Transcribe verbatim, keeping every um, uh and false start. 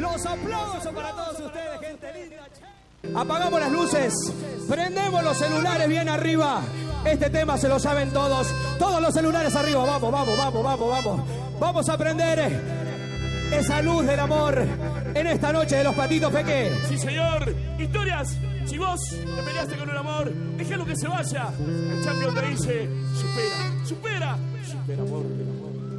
Los aplausos para todos ustedes, gente linda. Apagamos las luces, prendemos los celulares bien arriba. Este tema se lo saben todos. Todos los celulares arriba, vamos, vamos, vamos, vamos, vamos. Vamos a prender esa luz del amor en esta noche de los Patitos Peque. Sí, señor. Historias. Si vos te peleaste con un amor, déjalo que se vaya. El champion te dice, supera, supera, supera amor, amor.